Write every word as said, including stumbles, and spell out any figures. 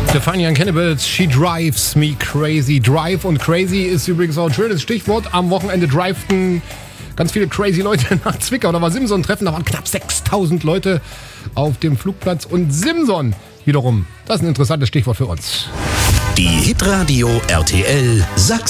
Stefania and Cannibals, She Drives Me Crazy. Drive und Crazy ist übrigens auch ein schönes Stichwort. Am Wochenende drivten ganz viele crazy Leute nach Zwickau. Da war Simson-Treffen, da waren knapp sechstausend Leute auf dem Flugplatz. Und Simson wiederum, das ist ein interessantes Stichwort für uns. Die Hitradio R T L Sachsen.